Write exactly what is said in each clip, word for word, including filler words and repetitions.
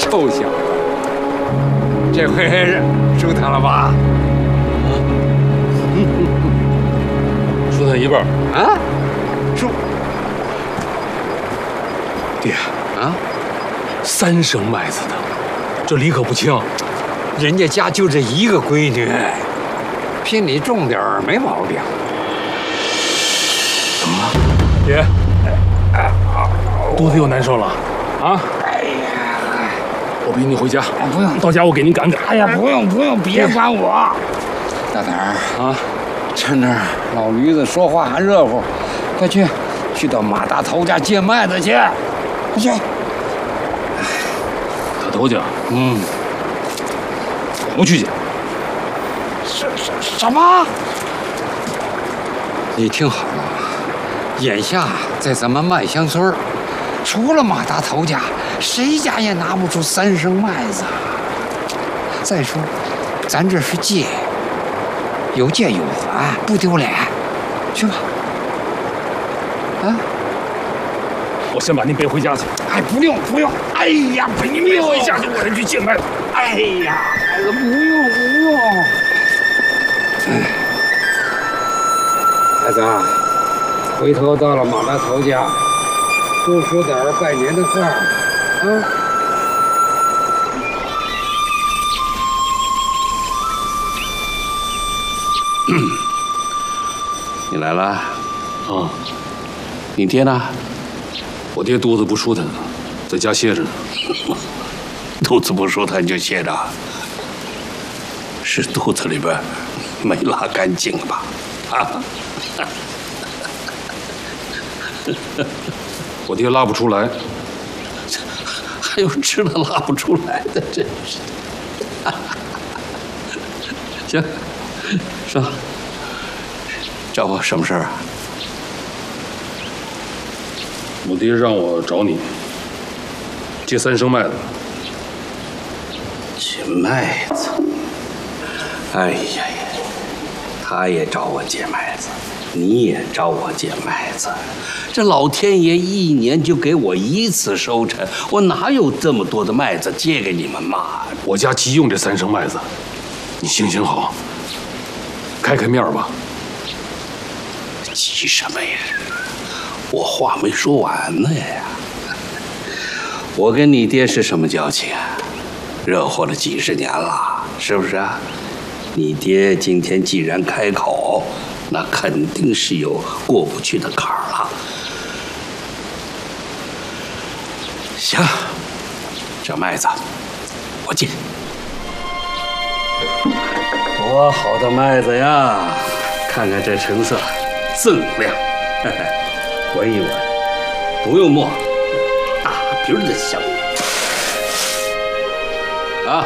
臭小子，这回舒坦了吧？ 舒坦一半啊？舒爹啊？ 三升麦子的，这理可不轻。 人家家就这一个闺女，拼你重点儿没毛病。 怎么了，爹？肚子又难受了啊？ 哎呀， 我陪你回家。 不用， 到家我给您赶赶。 哎呀，不用不用，别管我。大胆儿啊， 趁着老驴子说话还热乎，快去，去到马大头家借麦子去，快去。 大头家， 嗯， 我不去去。 什什什么？你听好了，眼下在咱们麦香村，除了马大头家，谁家也拿不出三升麦子。再说，咱这是借，有借有还，不丢脸。去吧。啊？ 我先把您背回家去。 哎，不用不用。哎呀， 陪您背回家去，我得去借麦子。 哎呀，孩子，不用不用。哎，孩子啊，回头到了马大头家，多说点拜年的话啊。 你来了啊？ 你爹呢？ 我爹肚子不舒坦，在家歇着呢。 肚子不舒坦就歇着，是肚子里边没拉干净吧？啊？ 我爹拉不出来， 还有吃的拉不出来的，真是。行，说，找我什么事儿啊？ 我爹让我找你借三升麦子。 借麦子？哎呀呀，他也找我借麦子，你也找我借麦子，这老天爷一年就给我一次收成，我哪有这么多的麦子借给你们嘛？ 我家急用这三升麦子，你行行好，开开面吧。 急什么呀？我话没说完呢呀！我跟你爹是什么交情啊？热火了几十年了，是不是啊？你爹今天既然开口，那肯定是有过不去的坎儿了。行，这麦子我借。多好的麦子呀！看看这成色，锃亮。闻一闻，不用磨，大瓶的香啊！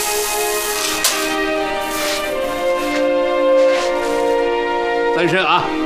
三升啊！